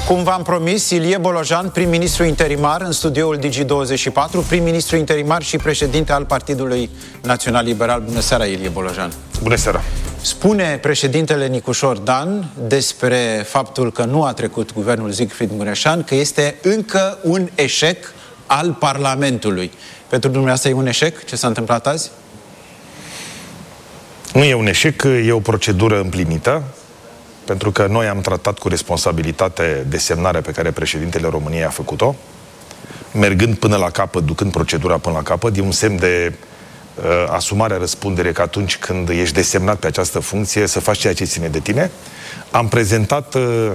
Cum v-am promis, Ilie Bolojan, prim-ministru interimar în studioul Digi24, prim-ministru interimar și președinte al Partidului Național Liberal. Bună seara, Ilie Bolojan! Bună seara! Spune președintele Nicușor Dan despre faptul că nu a trecut guvernul Siegfried Mureșan că este încă un eșec al Parlamentului. Pentru dumneavoastră e un eșec ce s-a întâmplat azi? Nu e un eșec, e o procedură împlinită, pentru că noi am tratat cu responsabilitate desemnarea pe care președintele României a făcut-o, mergând până la capăt, ducând procedura până la capăt. E un semn de asumare a răspunderii că atunci când ești desemnat pe această funcție să faci ceea ce ține de tine. Am prezentat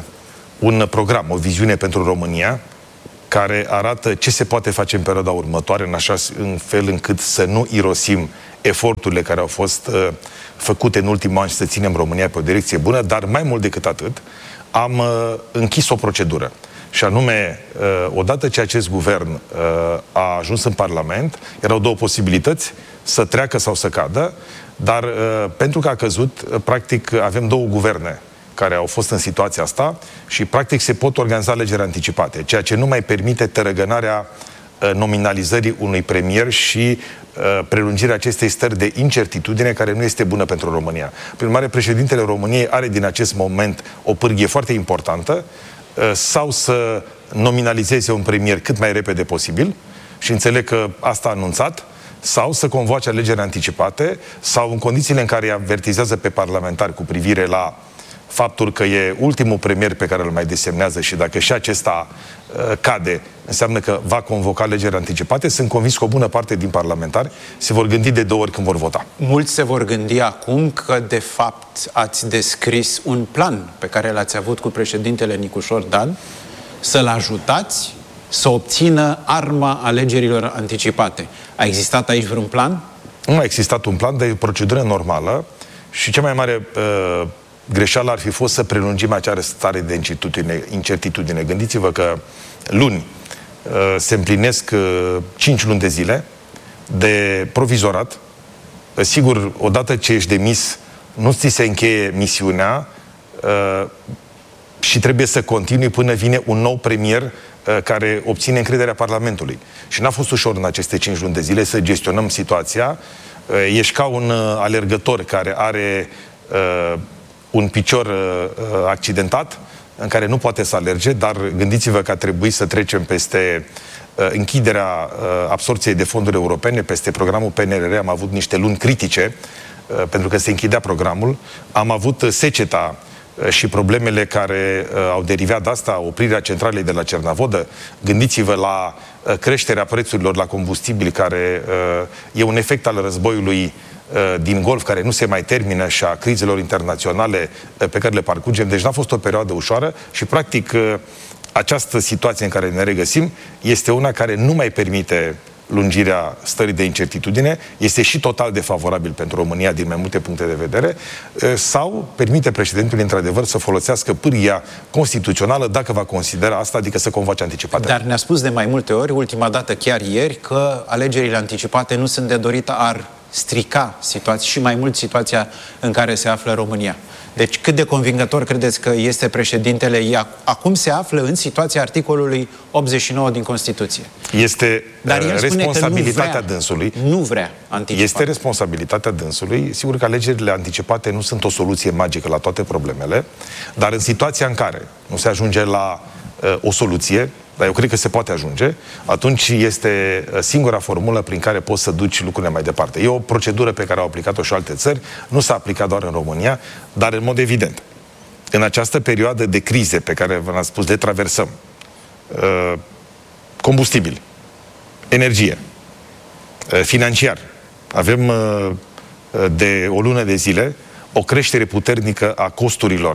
un program, o viziune pentru România, care arată ce se poate face în perioada următoare, în fel încât să nu irosim eforturile care au fost făcute în ultimul an și să ținem România pe o direcție bună, dar mai mult decât atât, am închis o procedură. Și anume, odată ce acest guvern a ajuns în Parlament, erau două posibilități, să treacă sau să cadă, dar pentru că a căzut, practic avem două guverne care au fost în situația asta și practic se pot organiza alegeri anticipate, ceea ce nu mai permite tărăgănarea nominalizării unui premier și prelungirea acestei stări de incertitudine care nu este bună pentru România. Prin urmare, președintele României are din acest moment o pârghie foarte importantă, sau să nominalizeze un premier cât mai repede posibil, și înțeleg că asta a anunțat, sau să convoace alegeri anticipate, sau în condițiile în care îi avertizează pe parlamentari cu privire la faptul că e ultimul premier pe care îl mai desemnează și dacă și acesta cade, înseamnă că va convoca alegeri anticipate. Sunt convins că o bună parte din parlamentari se vor gândi de 2 ori când vor vota. Mulți se vor gândi acum că, de fapt, ați descris un plan pe care l-ați avut cu președintele Nicușor Dan, să-l ajutați să obțină arma alegerilor anticipate. A existat aici vreun plan? Nu a existat un plan, dar e o procedură normală și cea mai mare greșeală ar fi fost să prelungim această stare de incertitudine. Gândiți-vă că luni se împlinesc 5 luni de zile de provizorat. Sigur, odată ce ești demis, nu ți se încheie misiunea și trebuie să continui până vine un nou premier care obține încrederea Parlamentului. Și n-a fost ușor în aceste 5 luni de zile să gestionăm situația. Ești ca un alergător care are un picior accidentat, în care nu poate să alerge, dar gândiți-vă că a trebuit să trecem peste închiderea absorpției de fonduri europene, peste programul PNRR. Am avut niște luni critice, pentru că se închidea programul. Am avut seceta și problemele care au derivat de asta, oprirea centralei de la Cernavodă. Gândiți-vă la creșterea prețurilor la combustibili, care e un efect al războiului din Golf, care nu se mai termină, și a crizelor internaționale pe care le parcurgem. Deci n-a fost o perioadă ușoară și, practic, această situație în care ne regăsim este una care nu mai permite lungirea stării de incertitudine, este și total defavorabil pentru România din mai multe puncte de vedere, sau permite președintului, într-adevăr, să folosească pârghia constituțională, dacă va considera asta, adică să convoace anticipate. Dar ne-a spus de mai multe ori, ultima dată chiar ieri, că alegerile anticipate nu sunt de dorit, ar strica situația și mai mult situația în care se află România. Deci cât de convingător credeți că este președintele? Acum se află în situația articolului 89 din Constituție. Este responsabilitatea dânsului. Nu vrea anticipate. Este responsabilitatea dânsului. Sigur că alegerile anticipate nu sunt o soluție magică la toate problemele, dar în situația în care nu se ajunge la o soluție, dar eu cred că se poate ajunge, atunci este singura formulă prin care poți să duci lucrurile mai departe. E o procedură pe care au aplicat-o și alte țări, nu s-a aplicat doar în România, dar în mod evident, în această perioadă de crize pe care v-am spus, de traversăm, combustibil, energie, financiar, avem de o lună de zile o creștere puternică a costurilor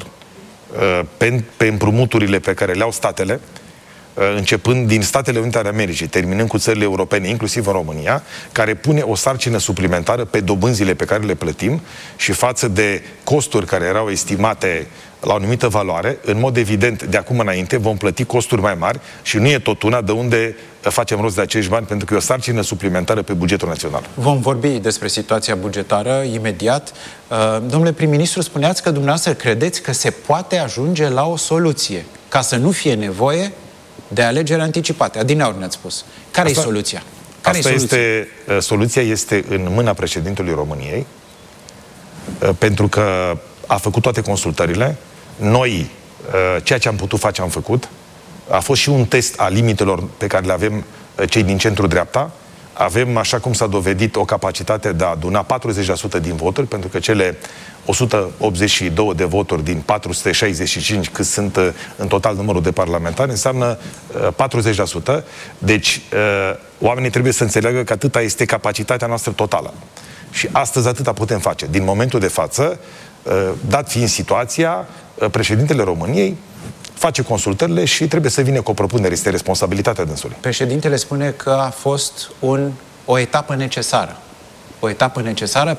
pe împrumuturile pe care le au statele, începând din Statele Unite ale Americii, terminând cu țările europene, inclusiv în România, care pune o sarcină suplimentară pe dobânzile pe care le plătim și față de costuri care erau estimate la o anumită valoare, în mod evident, de acum înainte vom plăti costuri mai mari și nu e tot una de unde facem rost de acești bani, pentru că e o sarcină suplimentară pe bugetul național. Vom vorbi despre situația bugetară imediat. Domnule prim-ministru, spuneați că dumneavoastră credeți că se poate ajunge la o soluție. ca să nu fie nevoie de alegeri anticipate. Adineauri ne-ați spus. Care e soluția? Soluția este în mâna președintelui României, pentru că a făcut toate consultările. Noi, ceea ce am putut face, am făcut. A fost și un test a limitelor pe care le avem cei din centru-dreapta. Avem, așa cum s-a dovedit, o capacitate de a aduna 40% din voturi, pentru că cele 182 de voturi din 465, cât sunt în total numărul de parlamentari, înseamnă 40%. Deci, oamenii trebuie să înțeleagă că atâta este capacitatea noastră totală. Și astăzi atâta putem face. Din momentul de față, dat fiind situația, președintele României face consultările și trebuie să vină cu o propunere. Este responsabilitatea dânsului. Președintele spune că a fost o etapă necesară. O etapă necesară